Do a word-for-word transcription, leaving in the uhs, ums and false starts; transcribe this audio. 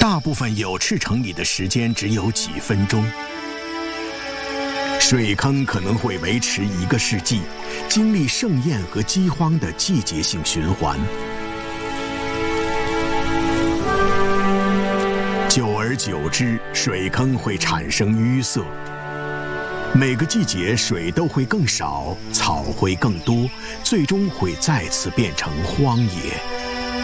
大部分有翅城里的时间只有几分钟。水坑可能会维持一个世纪，经历盛宴和饥荒的季节性循环。久而久之，水坑会产生淤塞。每个季节水都会更少，草会更多，最终会再次变成荒野。